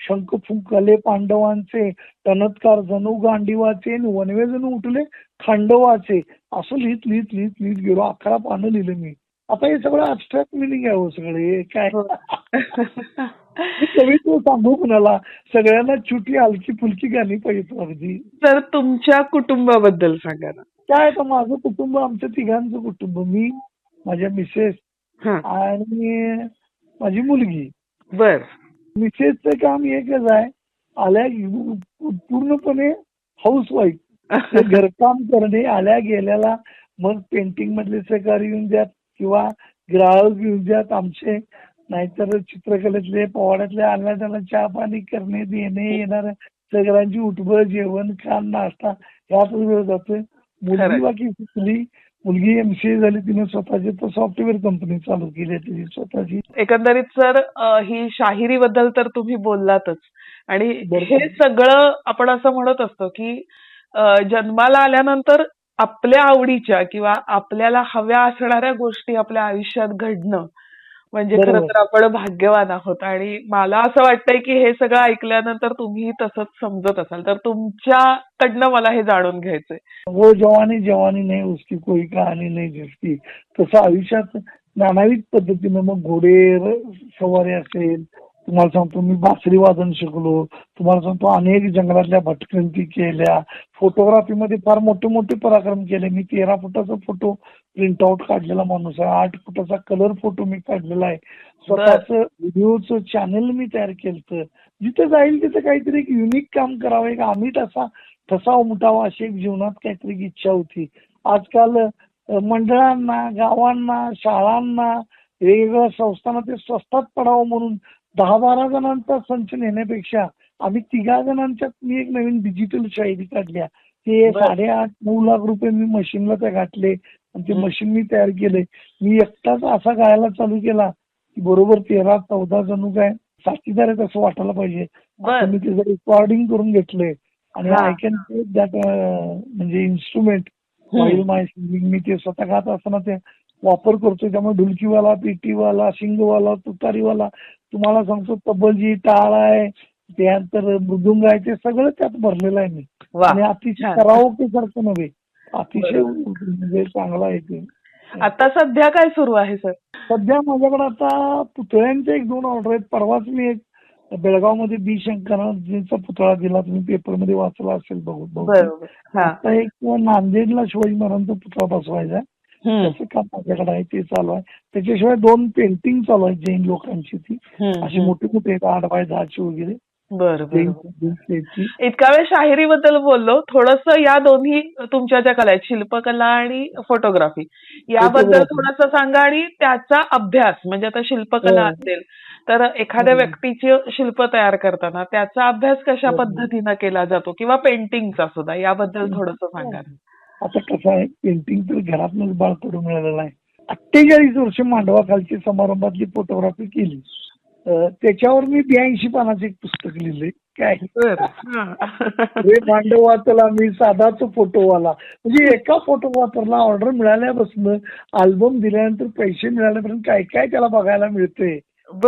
शंख फुंकले पांडवांचे, टनत्कार जणू गांडीवाचे, आणि वनवे जणू उठले खांडवाचे. असं लिहित लिहित लिहित लिहित गेलो. 11 पानं लिहिलं मी. आता हे सगळं अबस्ट्रॅक्ट मिनिंग आहे हो सगळे काय. हो. मी कवित्व सांगू कुणाला, सगळ्यांना छोटी हलकी फुलकी गाणी पाहिजे अगदी. तर तुमच्या कुटुंबाबद्दल सांगा ना. काय तर माझं कुटुंब, आमच्या तिघांचं कुटुंब, मी, माझ्या मिसेस हा. आणि माझी मुलगी. बर. मिसेसचं काम एकच आहे, आल्या पूर्णपणे हाऊसवाईफ. घरकाम करणे, आल्या गेल्याला मग पेंटिंग मधले सहकारी येऊन द्यात किंवा ग्राहक येऊन द्यात आमचे, नाहीतर चित्रकलेतले पोवाड्यातले आल्या त्याला चहा पाणी करणे, देणे, येणार सगळ्यांची उठबळ, जेवण, खाण, नाश्ता यातच वेळ जातोय. मुलगी बाकी शिकली, मुलगी MCA झाली, तिने स्वतःची तर सॉफ्टवेअर कंपनी चालू केली आहे तिची स्वतःची. एकंदरीत सर ही शाहिरी बद्दल तर तुम्ही बोललातच, आणि हे सगळं आपण असं म्हणत असतो की जन्माला आल्यानंतर आपल्या आवडीच्या किंवा आपल्याला हव्या असणाऱ्या गोष्टी आपल्या आयुष्यात घडणं म्हणजे खरं तर आपण भाग्यवान आहोत. आणि मला असं वाटतंय की हे सगळं ऐकल्यानंतर तुम्ही तसंच समजत असाल, तर तुमच्याकडनं मला हे जाणून घ्यायचंय. वो जवानी जवानी नाही उसकी कोई कहाणी नाही जिसकी. तसं आयुष्यात नानाविध पद्धतीनं मग घोडे सवारी असेल, तुम्हाला सांगतो मी बासरी वादन शिकलो, तुम्हाला सांगतो अनेक जंगलातल्या भटकंती केल्या, फोटोग्राफीमध्ये फार मोठे मोठे पराक्रम केले. मी 13 फुटाचा फोटो प्रिंट आउट काढलेला माणूस आहे, 8 फुटाचा कलर फोटो मी काढलेला आहे, स्वतःच व्हिडिओचं चॅनल मी तयार केलं. जिथे जाईल तिथे काहीतरी एक युनिक काम करावं, एक आम्ही ठसा उमटावा अशी एक जीवनात काहीतरी इच्छा होती. आजकाल मंडळांना, गावांना, शाळांना, वेगवेगळ्या संस्थांना ते स्वस्तात पडावं म्हणून 10-12 जणांचा संच नेण्यापेक्षा आम्ही 3 जणांच्यात मी एक नवीन डिजिटल शाहिरी काढल्या. ते 8.5-9 लाख रुपये मी मशीनला त्या घातले आणि ते मशीन मी तयार केले. मी एकटाच असा गायला चालू केला की बरोबर 13-14 जणू काय साथीदार आहेत असं वाटायला पाहिजे. मी त्याचं रेकॉर्डिंग करून घेतलंय आणि आय कॅन टेक दॅट म्हणजे इन्स्ट्रुमेंट व्हाईल माय सिंगिंग. मी ते स्वतः गात असताना ते वापर करतोय. त्यामुळे ढुलकीवाला, पेटीवाला, शिंगवाला, तुतारीवाला, तुम्हाला सांगतो तबलजी, टाळ आहे, त्यानंतर मृदुंग आहे, ते सगळं त्यात भरलेलं आहे मी. आणि अतिशय कराओके सारखं नव्हे, अतिशय म्हणजे चांगला आहे ते. आता सध्या काय सुरू आहे सर? सध्या माझ्याकडे आता पुतळ्यांचे 1-2 ऑर्डर आहेत. परवाच मी एक बेळगावमध्ये बी शंकराजींचा पुतळा दिला, तुम्ही पेपरमध्ये वाचला असेल बघू. आता एक नांदेडला शिवाजी महाराजांचा पुतळा बसवायचा, त्याचं काम माझ्याकडे आहे, ते चालू आहे. त्याच्याशिवाय 2 पेंटिंग चालू आहेत जैन लोकांची, ती अशी मोठी मोठी आहेत 8x10 वगैरे. इतका वेळ शाहिरी बद्दल बोललो, थोडस या दोन्ही तुमच्या ज्या कला आहेत, शिल्पकला आणि फोटोग्राफी, याबद्दल थोडस सांगा. आणि त्याचा अभ्यास म्हणजे आता शिल्पकला असेल तर एखाद्या व्यक्तीचे शिल्प तयार करताना त्याचा अभ्यास कशा पद्धतीनं केला जातो, किंवा पेंटिंगचा सुद्धा, याबद्दल थोडस सांगा. आता कसं आहे, पेंटिंग तर घरातूनच बाळ पडून मिळालेलं आहे. 48 वर्ष मांडवाखालची समारंभातली फोटोग्राफी केली. त्याच्यावर मी 82 पानाचं एक पुस्तक लिहिलंय. काय हे मांडवातला मी साधाच फोटोवाला, म्हणजे एका फोटोग्राफरला ऑर्डर मिळाल्यापासून अल्बम दिल्यानंतर पैसे मिळाल्यापर्यंत काय काय त्याला बघायला मिळतंय.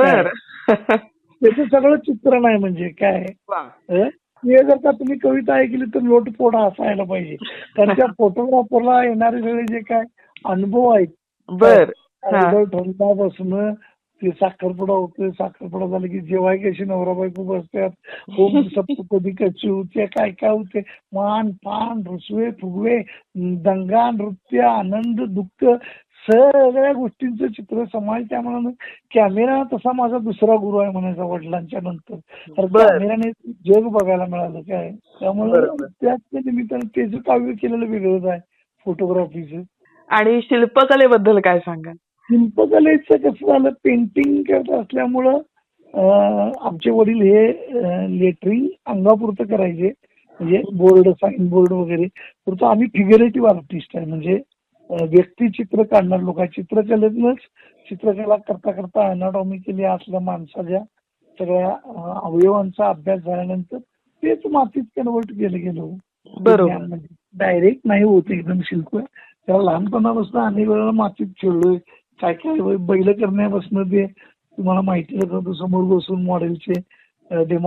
त्याचं सगळं चित्र नाही म्हणजे काय. हे जर का तुम्ही कविता ऐकली तर लोटपोट असायला पाहिजे, कारण त्या फोटोग्राफरला येणारे सगळे जे काय अनुभव आहेत, ठरल्यापासून ते साखरपुडा होतोय, साखरपुडा झाला की जेव्हा कशी नवरा बायको बसतात, होम सप्तपदी कशी होते, काय काय होते, मान पान रुसवे फुगवे, दंगा नृत्य, आनंद दुःख, सगळ्या गोष्टींचं चित्र समाज. त्यामुळे कॅमेरा तसा माझा दुसरा गुरु आहे म्हणायचा वडिलांच्या नंतर. तर कॅमेराने जग बघायला मिळालं काय. त्यामुळे त्याच निमित्तानं त्याचं काव्य केलेलं वेगळंच आहे फोटोग्राफीचं. आणि शिल्पकलेबद्दल काय सांगा? शिल्पकलेचं कसं झालं, पेंटिंग करत असल्यामुळं आमचे वडील हे लेटरिंग अंगापुरतं करायचे, म्हणजे बोर्ड, साईन बोर्ड वगैरे. तर आम्ही फिगरेटिव्ह आर्टिस्ट आहे, म्हणजे व्यक्तिचित्र काढणार लोक. चित्रकलेतूनच चित्रकला करता करता अनाटॉमिकली असल्या माणसाच्या सगळ्या अवयवांचा अभ्यास झाल्यानंतर तेच मातीत कन्वर्ट केलं गेलं. बरोबर, डायरेक्ट नाही होत एकदम शिल्प. त्याला लहानपणापासून अनेक वेळेला मातीत खेळलोय. काय काय बैल करण्यापासून ते तुम्हाला माहिती होतं, समोर बसून मॉडेलचे डेमो